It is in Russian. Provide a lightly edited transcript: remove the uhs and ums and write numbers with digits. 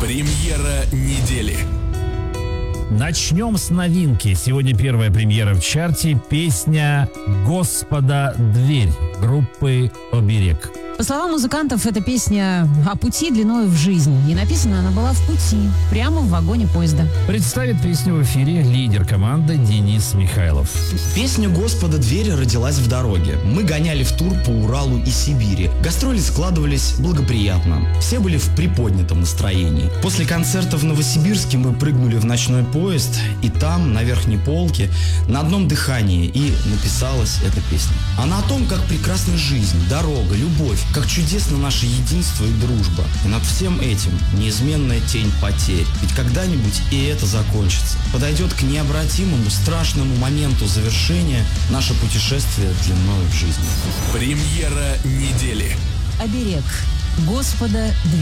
Премьера недели. Начнем с новинки. Сегодня первая премьера в чарте. Песня «Господа, дверь» группы «Оберег». По словам музыкантов, эта песня о пути длиной в жизнь. И написана она была в пути, прямо в вагоне поезда. Представит песню в эфире лидер команды Денис Михайлов. Песня «Господа, дверь» родилась в дороге. Мы гоняли в тур по Уралу и Сибири. Гастроли складывались благоприятно. Все были в приподнятом настроении. После концерта в Новосибирске мы прыгнули в ночной поезд, и там, на верхней полке, на одном дыхании и написалась эта песня. Она о том, как прекрасна жизнь, дорога, любовь, как чудесно наше единство и дружба. И над всем этим неизменная тень потерь. Ведь когда-нибудь и это закончится. Подойдет к необратимому, страшному моменту завершения наше путешествие длиной в жизнь. Премьера недели. «Оберег. Господа,